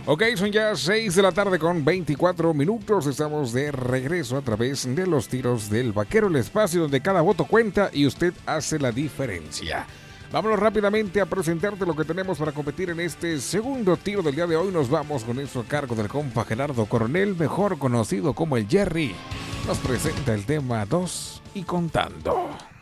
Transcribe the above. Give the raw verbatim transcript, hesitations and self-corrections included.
Ok, son ya seis de la tarde con veinticuatro minutos. Estamos de regreso a través de los tiros del Vaquero, el espacio donde cada voto cuenta y usted hace la diferencia. Vámonos rápidamente a presentarte lo que tenemos para competir en este segundo tiro del día de hoy. Nos vamos con eso a cargo del compa Gerardo Coronel, mejor conocido como el Jerry. Nos presenta el tema dos y contando.